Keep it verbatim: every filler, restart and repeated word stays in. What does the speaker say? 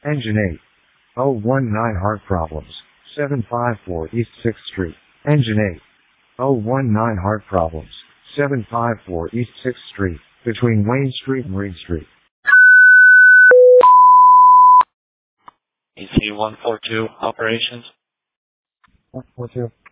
Engine eight. oh one nine Heart Problems. seven five four East sixth Street. Engine eight. oh one nine Heart Problems. seven five four East sixth Street. Between Wayne Street and Reed Street. E C one four two operations. What, what's your